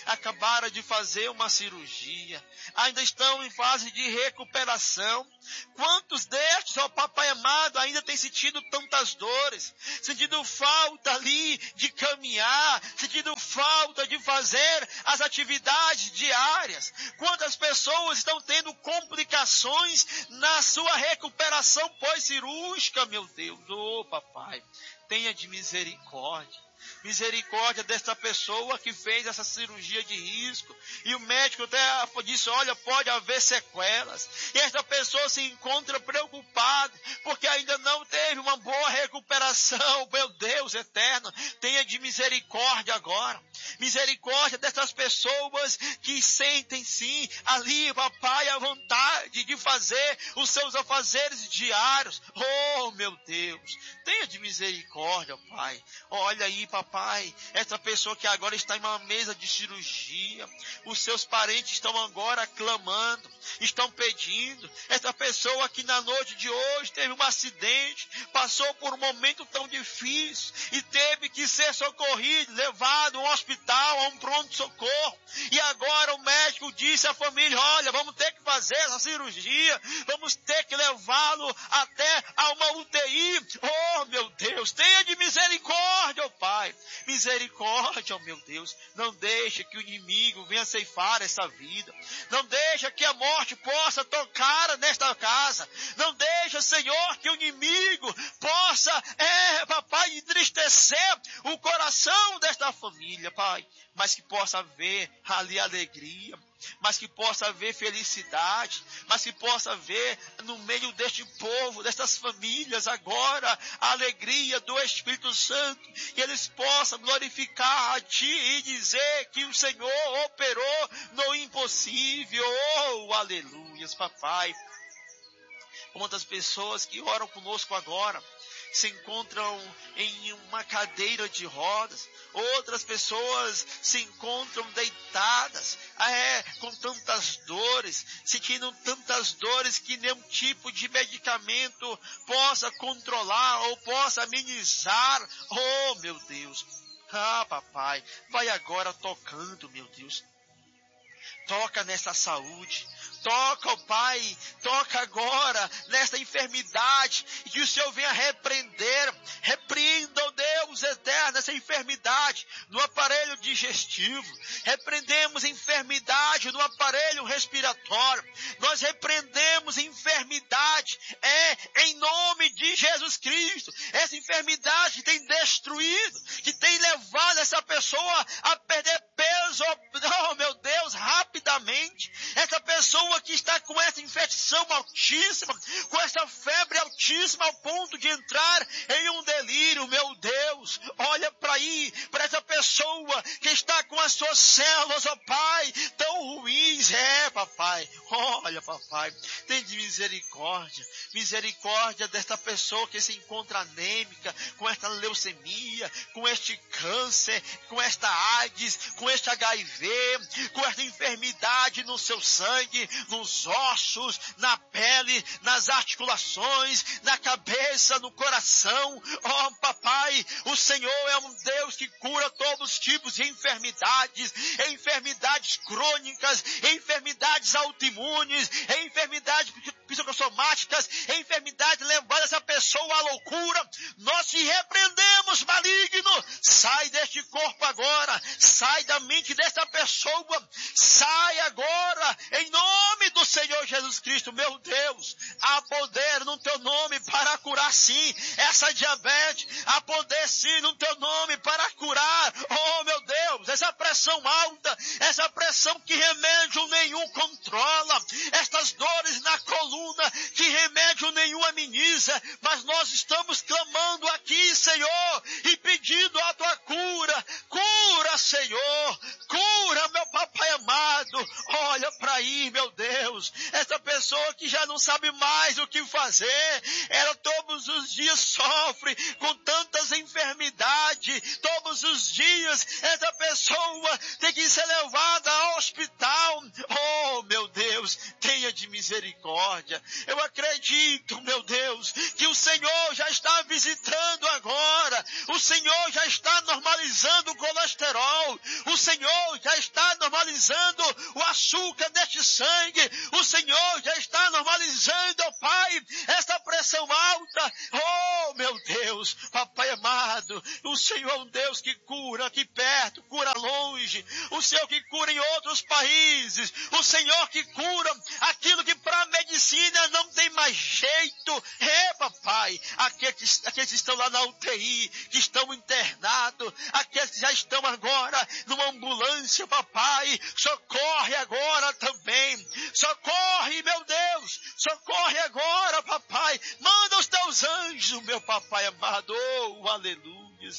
acabaram de fazer uma cirurgia, ainda estão em fase de recuperação. Quantos destes, ó Papai amado, ainda têm sentido tantas dores, sentindo falta ali de caminhar, sentindo falta de fazer as atividades diárias? Quantas pessoas estão tendo complicações na sua recuperação pós-cirúrgica, meu Deus? Oh, Papai, tenha de misericórdia. Misericórdia desta pessoa que fez essa cirurgia de risco. E o médico até disse, olha, pode haver sequelas. E esta pessoa se encontra preocupada, porque ainda não teve uma boa recuperação. Meu Deus eterno, tenha de misericórdia agora. Misericórdia dessas pessoas que sentem sim, ali, Papai, a vontade de fazer os seus afazeres diários. Oh, meu Deus, tenha de misericórdia, Pai. Olha aí, Papai, essa pessoa que agora está em uma mesa de cirurgia, os seus parentes estão agora clamando, estão pedindo. Essa pessoa que na noite de hoje teve um acidente, passou por um momento tão difícil e teve que ser socorrido, levado a um hospital, a um pronto-socorro. E agora o médico disse à família, olha, vamos ter que fazer essa cirurgia, vamos ter que levá-lo até a uma UTI. Oh, meu Deus, tenha de misericórdia, oh Pai. Misericórdia, oh meu Deus. Não deixa que o inimigo venha ceifar essa vida. Não deixa que a morte possa tocar nesta casa. Não deixa, Senhor, que o inimigo possa, Papai, entristecer o coração desta família, Pai. Mas que possa haver ali alegria, mas que possa haver felicidade, mas que possa haver no meio deste povo, destas famílias agora, a alegria do Espírito Santo, que eles possam glorificar a Ti e dizer que o Senhor operou no impossível. Oh, aleluias, Papai. Quantas pessoas que oram conosco agora se encontram em uma cadeira de rodas, outras pessoas se encontram deitadas, com tantas dores, sentindo tantas dores que nenhum tipo de medicamento possa controlar ou possa amenizar. Oh, meu Deus! Ah, Papai, vai agora tocando, meu Deus. Toca nessa saúde. Toca, ó Pai, toca agora nesta enfermidade, e que o Senhor venha repreender, repreenda, ó Deus eterno, essa enfermidade no aparelho digestivo. Repreendemos enfermidade no aparelho respiratório. Nós repreendemos enfermidade, em nome de Jesus Cristo. Essa enfermidade que tem destruído, que tem levado essa pessoa a perder peso, oh meu Deus, rapidamente. Essa pessoa que está com essa infecção altíssima, com essa febre altíssima ao ponto de entrar em um delírio, meu Deus, olha para aí, para essa pessoa que está com as suas células, ó Pai, tão ruins, Papai, olha, Papai, tem de misericórdia, misericórdia desta pessoa que se encontra anêmica, com esta leucemia, com este câncer, com esta AIDS, com este HIV, com esta enfermidade no seu sangue, nos ossos, na pele, nas articulações, na cabeça, no coração. Oh, Papai, o Senhor é um Deus que cura todos os tipos de enfermidades, enfermidades crônicas, enfermidades autoimunes, enfermidades psicossomáticas, enfermidades levando essa pessoa à loucura. Nós te repreendemos, maligno. Sai deste corpo agora, sai da mente desta pessoa, sai agora, em nome do Senhor Jesus Cristo. Meu Deus, há poder no teu nome para curar sim essa diabetes, há poder sim no teu nome para curar, oh meu Deus, essa pressão alta, essa pressão que remédio nenhum controla, estas dores na coluna que remédio nenhum ameniza, mas nós estamos clamando aqui, Senhor, e pedindo a tua cura. Cura, Senhor, cura, meu Papai amado. Olha para aí, meu Deus, essa pessoa que já não sabe mais o que fazer, ela todos os dias sofre com tantas enfermidades, todos os dias essa pessoa tem que ser levada ao hospital. Oh, meu Deus, tenha de misericórdia. Eu acredito, meu Deus, que o Senhor já está visitando agora, o Senhor já está normalizando o colesterol, o Senhor já está normalizando o açúcar deste sangue. O Senhor já está normalizando, ó Pai, essa pressão alta. Oh, meu Deus, Papai amado, o Senhor é um Deus que cura aqui perto, cura longe. O Senhor que cura em outros países. O Senhor que cura aquilo que para a medicina não tem mais jeito. Papai, aqueles que estão lá na UTI, que estão internados, aqueles que já estão agora numa ambulância, papai, socorre agora também. Socorre, meu Deus, socorre agora, papai. Manda os teus anjos, meu papai amado. Oh, aleluia.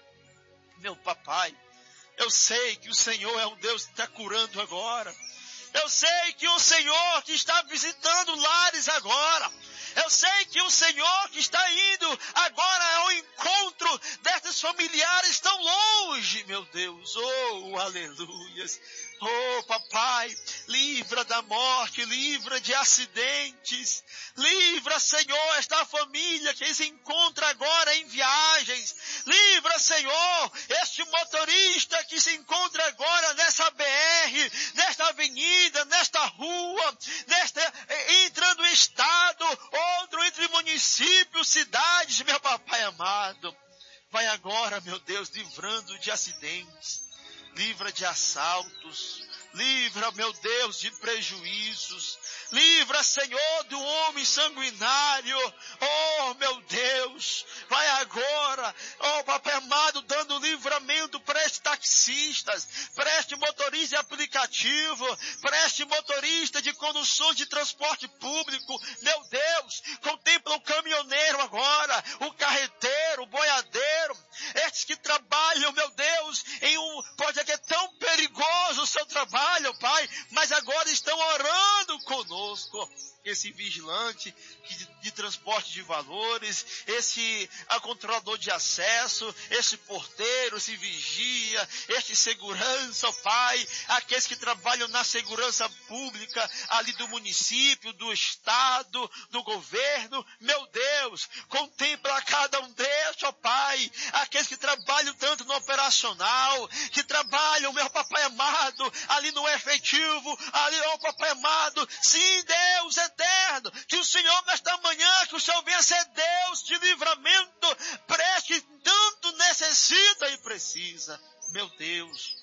Meu papai, eu sei que o Senhor é um Deus que está curando agora. Eu sei que o Senhor que está visitando lares agora. Eu sei que o Senhor que está indo agora ao encontro destes familiares tão longe, meu Deus. Oh, aleluias. Oh, papai, livra da morte, livra de acidentes. Livra, Senhor, esta família que se encontra agora em viagens. Livra, Senhor, este motorista que se encontra agora nessa BR, nesta avenida, nesta rua, entrando em estado, outro entre municípios, cidades, meu papai amado. Vai agora, meu Deus, livrando de acidentes. Livra de assaltos, livra, meu Deus, de prejuízos, livra, Senhor, do homem sanguinário. Oh, meu Deus, vai agora, oh, papai amado, dando livramento para estes taxistas, para este motorista de aplicativo, para este motorista de conduções de transporte público. Meu Deus, contempla o caminhoneiro agora, o carreteiro, o boiadeiro, estes que trabalham, meu Deus, pode ser que é tão perigoso o seu trabalho, Pai, mas agora estão orando conosco. Esse vigilante de transporte de valores, esse controlador de acesso, esse porteiro, esse vigia, este segurança, Pai, aqueles que trabalham na segurança pública ali do município, do estado, do governo. Meu Deus, contempla cada um deles, ó Pai, aqueles que trabalham tanto no operacional, que trabalham, meu papai amado, ali no efetivo, ali, ó papai amado. Sim, Deus eterno, que o Senhor nesta manhã, que o Senhor venha ser Deus de livramento para este tanto necessita e precisa. Meu Deus,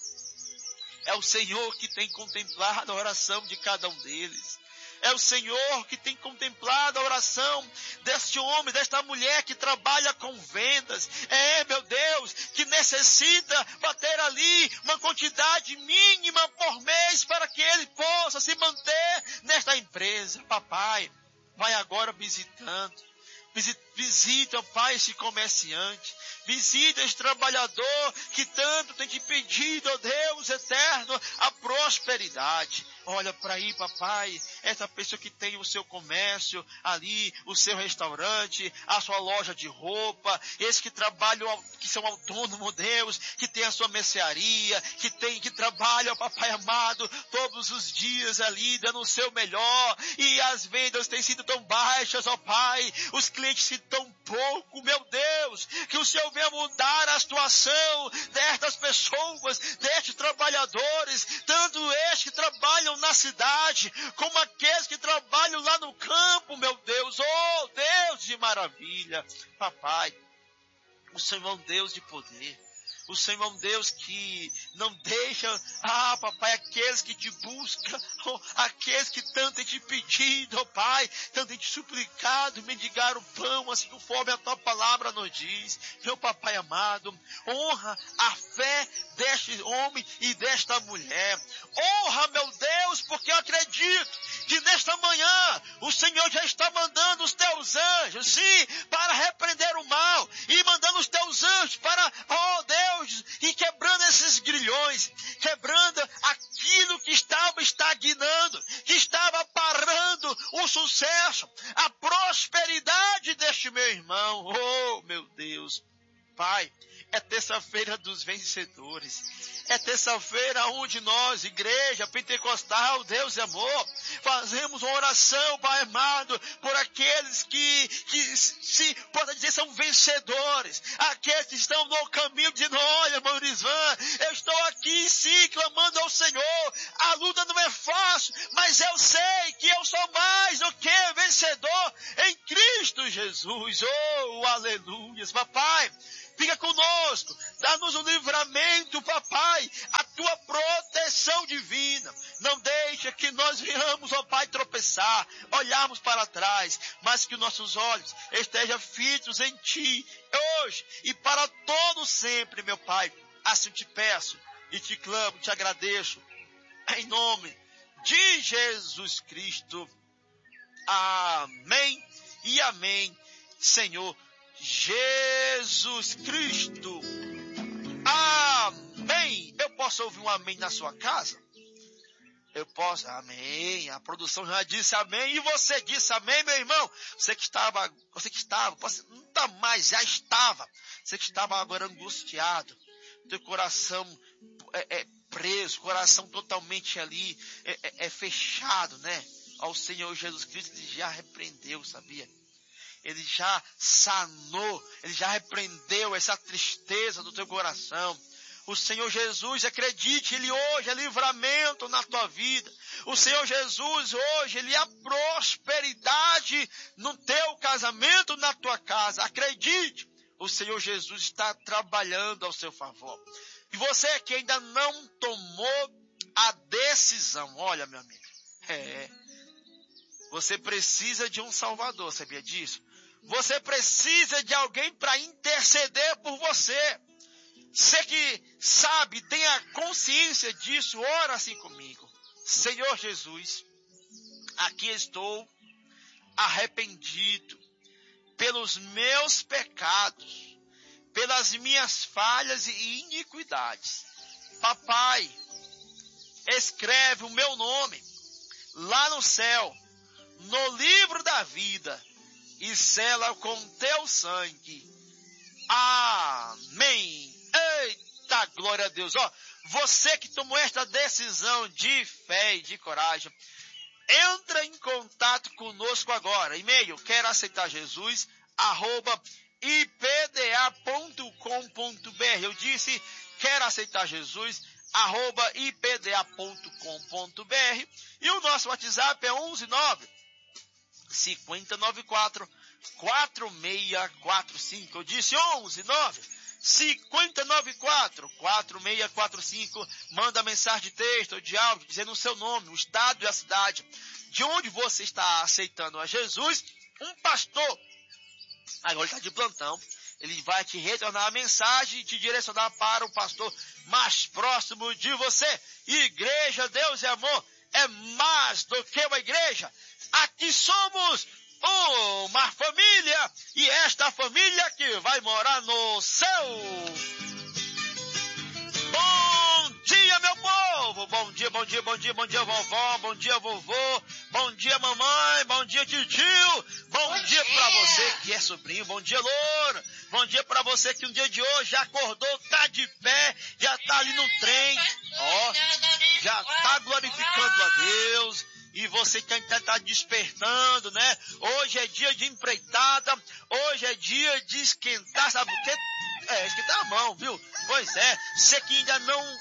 é o Senhor que tem contemplado a oração de cada um deles. É o Senhor que tem contemplado a oração deste homem, desta mulher que trabalha com vendas. Meu Deus, que necessita bater ali uma quantidade mínima por mês para que ele possa se manter nesta empresa. Papai, vai agora visitando. Visita, ó Pai, esse comerciante. Visita esse trabalhador que tanto tem te pedido, ó Deus eterno, a prosperidade. Olha para aí, papai, essa pessoa que tem o seu comércio ali, o seu restaurante, a sua loja de roupa, esses que trabalham, que são autônomos, Deus, que tem a sua mercearia, que trabalham, papai amado, todos os dias ali, dando o seu melhor, e as vendas têm sido tão baixas, ó Pai, os clientes se tão pouco, meu Deus, que o Senhor venha mudar a situação destas pessoas, destes trabalhadores, tanto estes que trabalham na cidade, como aqueles que trabalham lá no campo, meu Deus. Oh, Deus de maravilha. Papai, o Senhor é um Deus de poder. O Senhor é um Deus que não deixa, papai, aqueles que te buscam, aqueles que tanto têm te pedido, Pai, tanto têm te suplicado, mendigar o pão, assim conforme a tua palavra nos diz. Meu papai amado, honra a fé deste homem e desta mulher. Honra, meu Deus, porque eu acredito que nesta manhã o Senhor já está mandando os teus anjos, sim, para repreender o mal, e mandando os teus anjos para, oh Deus, e quebrando esses grilhões, quebrando aquilo que estava estagnando, que estava parando o sucesso, a prosperidade deste meu irmão. Oh, meu Deus. Pai, é terça-feira terça-feira dos vencedores. É terça-feira onde nós, igreja pentecostal, Deus é amor, fazemos uma oração, Pai amado, por aqueles que se pode dizer são vencedores, aqueles que estão no caminho dizendo, olha, irmão Irisvan, eu estou aqui sim, clamando ao Senhor, a luta não é fácil, mas eu sei que eu sou mais do que vencedor em Cristo Jesus. Oh, aleluias, papai. Fica conosco, dá-nos um livramento, papai, a tua proteção divina. Não deixa que nós venhamos, ó Pai, tropeçar, olharmos para trás, mas que nossos olhos estejam fitos em Ti, hoje e para todo sempre, meu Pai. Assim te peço e te clamo, te agradeço, em nome de Jesus Cristo. Amém e amém, Senhor Jesus Cristo. Amém. Eu posso ouvir um amém na sua casa? Eu posso? Amém. A produção já disse amém. E você disse amém, meu irmão? Você que estava, não está mais, já estava. Você que estava agora angustiado. Teu coração preso, coração totalmente ali, fechado, né? Ao Senhor Jesus Cristo, Ele já repreendeu, sabia? Ele já sanou, Ele já repreendeu essa tristeza do teu coração. O Senhor Jesus, acredite, Ele hoje é livramento na tua vida. O Senhor Jesus hoje, Ele é prosperidade no teu casamento, na tua casa. Acredite, o Senhor Jesus está trabalhando ao seu favor. E você que ainda não tomou a decisão, olha, meu amigo, você precisa de um Salvador, sabia disso? Você precisa de alguém para interceder por você. Você que sabe, tenha consciência disso, ora assim comigo. Senhor Jesus, aqui estou arrependido pelos meus pecados, pelas minhas falhas e iniquidades. Papai, escreve o meu nome lá no céu, no livro da vida, e sela com teu sangue. Amém. Eita, glória a Deus. Ó, você que tomou esta decisão de fé e de coragem, entra em contato conosco agora. E-mail, quero aceitar Jesus, @ipda.com.br. Eu disse, quero aceitar Jesus, @ipda.com.br. E o nosso WhatsApp é 119 5094 4645. Eu disse 119 5094 4645. Manda mensagem de texto ou de áudio dizendo o seu nome, o estado e a cidade de onde você está aceitando a Jesus. Um pastor, agora ele está de plantão, ele vai te retornar a mensagem e te direcionar para o pastor mais próximo de você. Igreja, Deus é amor, é mais do que uma igreja. Aqui somos uma família, e esta família que vai morar no céu. Bom dia, meu povo! Bom dia, bom dia, bom dia, bom dia, vovó, bom dia, vovô, bom dia, mamãe, bom dia, titio, bom dia pra você que é sobrinho, bom dia, loura, bom dia pra você que no dia de hoje já acordou, tá de pé, já tá ali no trem, ó, já tá glorificando a Deus. E você que ainda está despertando, né? Hoje é dia de empreitada, hoje é dia de esquentar, sabe o quê? Esquentar a mão, viu? Pois é, você que ainda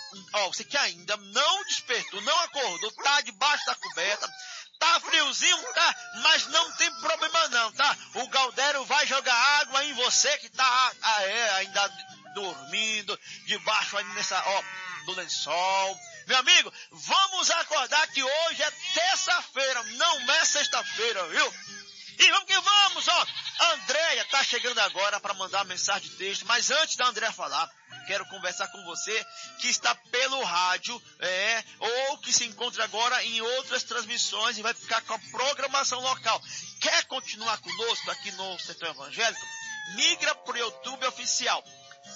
não despertou, não acordou, tá debaixo da coberta, tá friozinho, tá? Mas não tem problema não, tá? O Galdério vai jogar água em você que tá ainda dormindo, debaixo aí do lençol. Meu amigo, vamos acordar que hoje é terça-feira, não é sexta-feira, viu? E vamos que vamos, ó. A Andréia tá chegando agora para mandar mensagem de texto, mas antes da Andréia falar, quero conversar com você que está pelo rádio, ou que se encontra agora em outras transmissões e vai ficar com a programação local. Quer continuar conosco aqui no Setor Evangélico? Migra pro YouTube Oficial.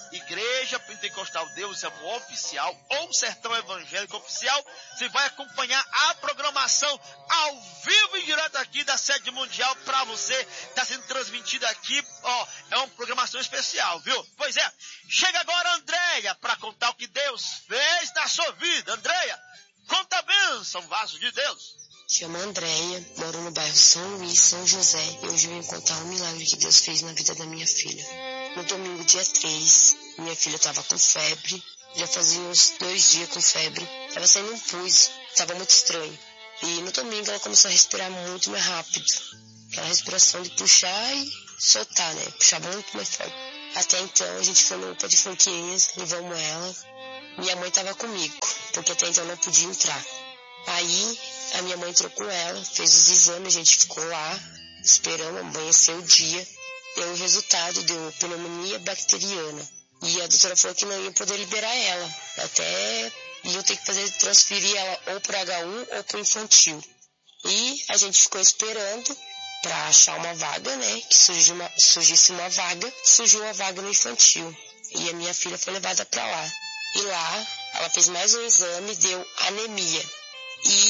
Igreja Pentecostal Deus é um oficial ou Sertão Evangélico Oficial. Você vai acompanhar a programação ao vivo e direto aqui da sede mundial para você. Está sendo transmitida aqui, é uma programação especial, viu? Pois é, chega agora Andréia para contar o que Deus fez na sua vida. Andréia, conta a bênção, vaso de Deus. Chamo Andréia, moro no bairro São Luís, São José, e hoje eu vim contar um milagre que Deus fez na vida da minha filha. No domingo, dia 3, minha filha estava com febre, já fazia uns 2 dias com febre, estava saindo um pus, estava muito estranho. E no domingo ela começou a respirar muito mais rápido, aquela respiração de puxar e soltar, né? Puxava muito mais forte. Até então a gente foi no UPA de Forquinhas, levamos ela, minha mãe estava comigo, porque até então não podia entrar. Aí a minha mãe entrou com ela, fez os exames, a gente ficou lá, esperando, amanheceu o dia, deu o resultado, deu pneumonia bacteriana. E a doutora falou que não ia poder liberar ela, até iam ter que transferir ela ou para H1 ou para o infantil. E a gente ficou esperando para achar uma vaga, né, que surgisse uma vaga, surgiu uma vaga no infantil. E a minha filha foi levada para lá. E lá ela fez mais um exame, deu anemia. E